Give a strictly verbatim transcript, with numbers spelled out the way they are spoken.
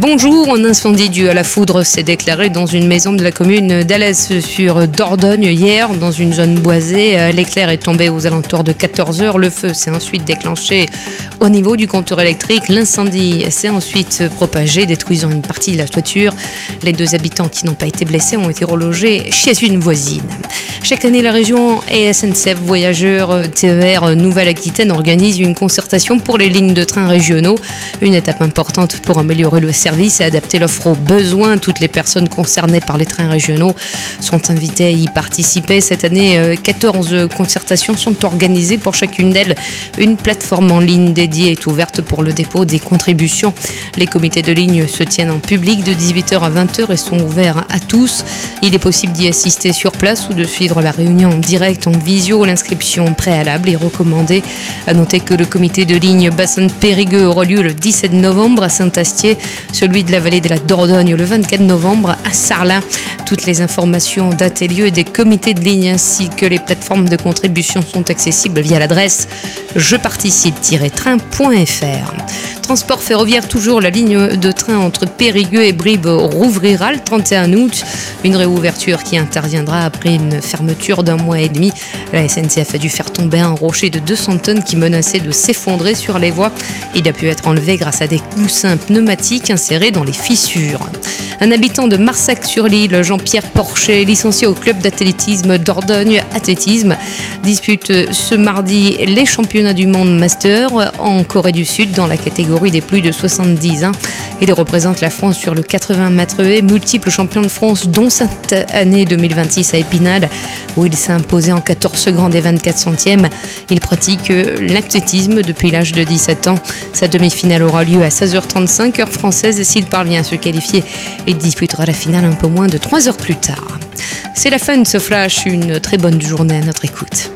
Bonjour, un incendie dû à la foudre s'est déclaré dans une maison de la commune d'Alès sur Dordogne hier, dans une zone boisée. L'éclair est tombé aux alentours de quatorze heures. Le feu s'est ensuite déclenché au niveau du compteur électrique. L'incendie s'est ensuite propagé, détruisant une partie de la toiture. Les deux habitants qui n'ont pas été blessés ont été relogés chez une voisine. Chaque année, la région et S N C F Voyageurs T E R Nouvelle-Aquitaine organisent une concertation pour les lignes de train régionaux. Une étape importante pour améliorer le service et adapter l'offre aux besoins. Toutes les personnes concernées par les trains régionaux sont invitées à y participer. Cette année, quatorze concertations sont organisées. Pour chacune d'elles, une plateforme en ligne dédiée est ouverte pour le dépôt des contributions. Les comités de ligne se tiennent en public de dix-huit heures à vingt heures et sont ouverts à tous. Il est possible d'y assister sur place ou de suivre la réunion en direct en visio. L'inscription préalable est recommandée. À noter que le comité de ligne Bassin de Périgueux aura lieu le dix-sept novembre à Saint-Astier, celui de la vallée de la Dordogne le vingt-quatre novembre à Sarlat. Toutes les informations, dates et lieux des comités de ligne ainsi que les plateformes de contribution sont accessibles via l'adresse je participe tiret train point f r. Transport ferroviaire, toujours la ligne de train entre Périgueux et Brive rouvrira le trente et un août. Une réouverture qui interviendra après une fermeture d'un mois et demi. La S N C F a dû faire tomber un rocher de deux cents tonnes qui menaçait de s'effondrer sur les voies. Il a pu être enlevé grâce à des coussins pneumatiques insérés dans les fissures. Un habitant de Marsac-sur-l'Île, Jean-Pierre Porcher, licencié au club d'athlétisme Dordogne Athlétisme, dispute ce mardi les championnats du monde master en Corée du Sud dans la catégorie des plus de soixante-dix ans. Il représente la France sur le quatre-vingts mètres haies, multiple champion de France, dont cette année deux mille vingt-six à Épinal, où il s'est imposé en quatorze secondes et vingt-quatre centièmes. Il pratique l'athlétisme depuis l'âge de dix-sept ans. Sa demi-finale aura lieu à seize heures trente-cinq, heure française, et s'il parvient à se qualifier, il disputera la finale un peu moins de trois heures plus tard. C'est la fin de ce flash, une très bonne journée à notre écoute.